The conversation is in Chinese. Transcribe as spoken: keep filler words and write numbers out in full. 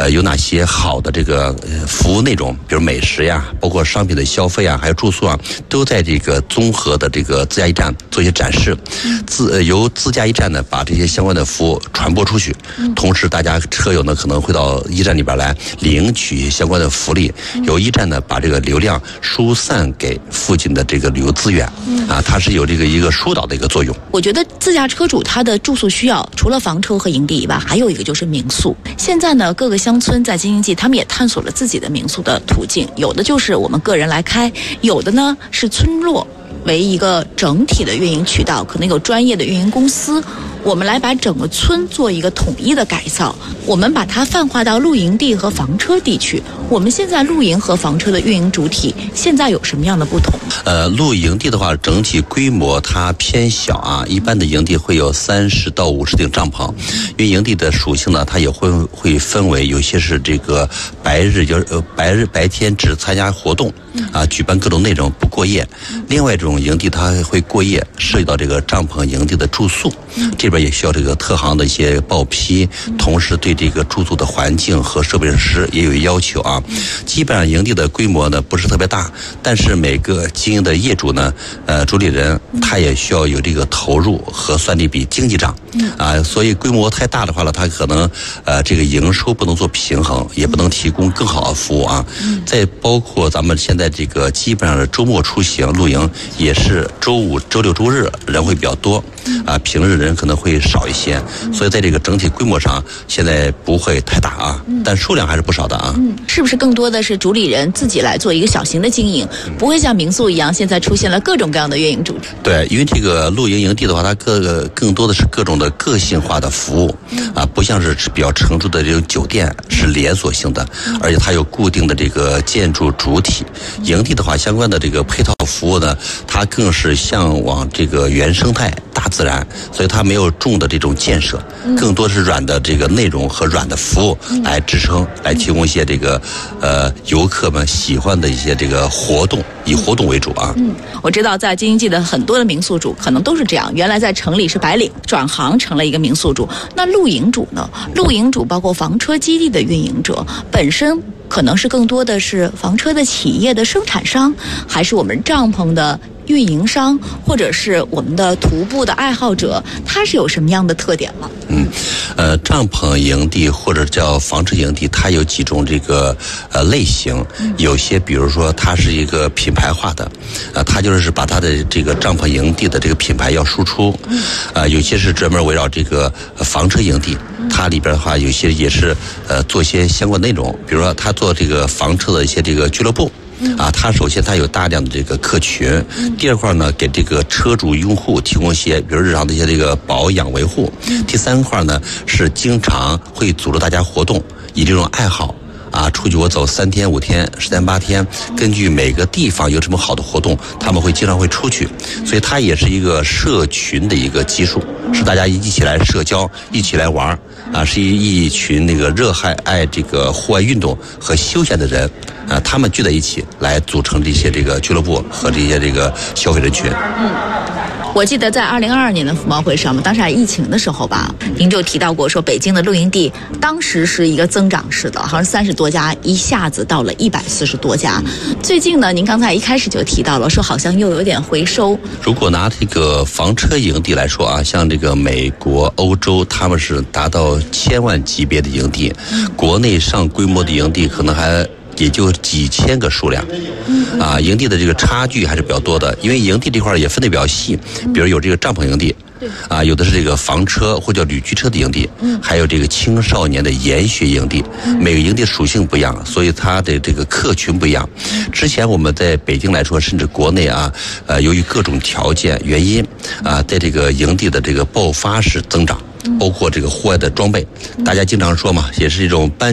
呃有哪些好的这个服务内容，比如美食呀，包括商品的消费啊，还有住宿啊，都在这个综合的这个自驾驿站做一些展示。自、呃、由自驾驿站呢把这些相关的服务传播出去，同时大家车友呢可能会到驿站里边来领取相关的福利，由驿站呢把这个流量疏散给附近的这个旅游资源，啊，它是有这个一个疏导的一个作用。 我觉得自驾车主他的住宿需要，除了房车和营地以外，还有一个就是民宿。现在呢，各个乡村在京津冀，他们也探索了自己的民宿的途径，有的就是我们个人来开，有的呢是村落为一个整体的运营渠道，可能有专业的运营公司，我们来把整个村做一个统一的改造，我们把它泛化到露营地和房车地区。我们现在露营和房车的运营主体现在有什么样的不同？ 呃，露营地的话，整体规模它偏小啊，一般的营地会有三十到五十顶帐篷。因为营地的属性呢，它也会会分为有些是这个白日就呃白日白天只参加活动啊，举办各种内容不过夜。另外一种营地它会过夜，涉及到这个帐篷营地的住宿，这边也需要这个特行的一些报批，同时对这个住宿的环境和设备设施也有要求啊。基本上营地的规模呢不是特别大，但是每个经营的业主呢，呃，主理人他也需要有这个投入和算这笔经济账啊，所以规模太大的话呢，他可能呃这个营收不能做平衡，也不能提供更好的服务啊。再包括咱们现在这个基本上的周末出行露营也是周五、周六、周日人会比较多啊，平日人可能会少一些，所以在这个整体规模上现在不会太大啊，但数量还是不少的啊。 嗯，是不是更多的是主理人自己来做一个小型的经营，不会像民宿一样现在出现了各种各样的运营主体？ 对，因为这个露营营地的话，它各个更多的是各种的个性化的服务啊，不像是比较成熟的这种酒店是连锁性的，而且它有固定的这个建筑主体。营地的话，相关的这个配套服务呢，它更是向往这个原生态大自然，所以它没有重的这种建设，更多是软的这个内容和软的服务来支撑，来提供一些这个呃游客们喜欢的一些这个活动，以活动为主啊。 嗯，我知道在京津冀的很多的民宿主可能都是这样，原来在城里是白领，转行成了一个民宿主。那露营主呢？露营主包括房车基地的运营者，本身可能是更多的是房车的企业的生产商，还是我们帐篷的运营商，或者是我们的徒步的爱好者，它是有什么样的特点吗？ 嗯，呃，帐篷营地或者叫房车营地，它有几种这个呃类型，有些比如说它是一个品牌化的，呃，它就是把它的这个帐篷营地的这个品牌要输出，呃，有些是专门围绕这个房车营地，它里边的话有些也是呃做一些相关内容，比如说它做这个房车的一些这个俱乐部。啊，它首先它有大量的这个客群，第二块呢，给这个车主用户提供一些，比如日常的一些这个保养维护。第三块呢，是经常会组织大家活动，以这种爱好啊，出去我走三天五天十天八天，根据每个地方有什么好的活动，他们会经常会出去，所以它也是一个社群的一个基数，是大家一起来社交，一起来玩啊，是一群那个热爱爱这个户外运动和休闲的人啊，他们聚在一起来组成这些这个俱乐部和这些这个消费人群。 嗯。我记得在二零二二年的服贸会上嘛，当时还疫情的时候吧，您就提到过说北京的露营地当时是一个增长式的，好像三十多家，一下子到了一百四十多家。最近呢，您刚才一开始就提到了，说好像又有点回收。 如果拿这个房车营地来说啊，像这个美国、欧洲，他们是达到千万级别的营地，国内上规模的营地可能还也就几千个数量，啊，营地的这个差距还是比较多的，因为营地这块也分得比较细，比如有这个帐篷营地，啊，有的是这个房车或者旅居车的营地，还有这个青少年的研学营地，每个营地属性不一样，所以它的这个客群不一样。之前我们在北京来说，甚至国内啊，呃，由于各种条件原因啊，在这个营地的这个爆发式增长，包括这个户外的装备，大家经常说嘛，也是一种搬